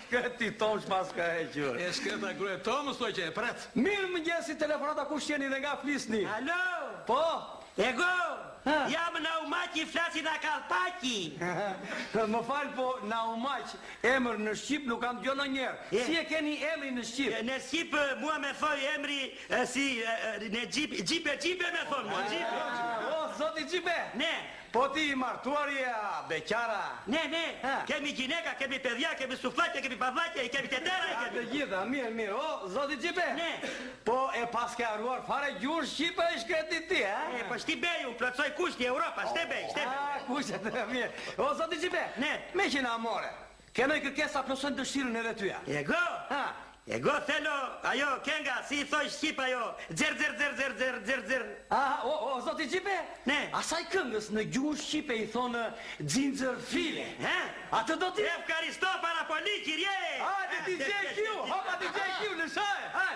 shkëti Tom shpaska e gjurë. E shkëta gruje Tom, stoj që e pret. Mirë më gjesi telefonata ku shjeni dhe nga flisni. Alo? Po? Ego, jam Naumaqi, flasi nga Kalpaki. Më falë, po Naumaq, emër në Shqip nuk kam dëgjuar ndonjëherë. Si e keni emri në Shqip? Në Shqip mua me thoj emri si në Gjipe me thon mua, Gjipe. O, zoti Gjipe? Ne. Po ti martuarja, beqara? Ne, kemi gjineka, kemi pedja, kemi suflaqe, kemi pavlaqe, kemi tetera. Të gjitha, mirë. O, zoti Gjipe? Ne. Po e pas ke arruar fare gjurë Shqipe e shkreti ti, ha? Po shti beju, plotësoj kushti Europa, shtebej. Kushtet, mirë. O, zoti Gjipe? Ne. Me që në amore, kenoj kërkesa plotësojnë dëshirën edhe tyja. Ego? Ego, thelo, ajo, kenga, si i thoj Shqip ajo, dzer. O, zoti Gjipe? Ne. Asaj këngës në gjuhë Shqipe i thonë xinxër file. Atë do t'i... Efkaristo para poli, kirje! DJ Q, hopa DJ Q, në shaj!